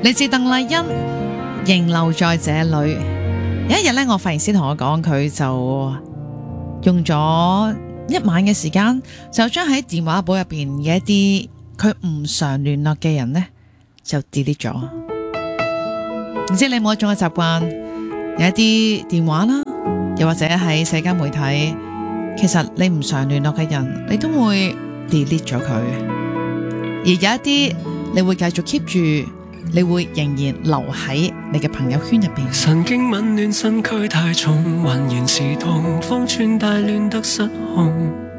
嚟自鄧麗欣，仍留在這裏。有一日咧，我髮型師同我講，佢就用咗一晚嘅時間，就將喺電話簿入邊嘅一啲佢唔常聯絡嘅人呢，就 delete 咗。唔知你有冇一種嘅習慣，有一啲電話啦，又或者喺社交媒體，其實你唔常聯絡嘅人，你都會 delete 咗佢。而有一啲你會繼續 keep 住，你會仍然留喺你嘅朋友圈入邊。 神經紊亂，身軀太重，渾然是痛，方寸大亂得失控。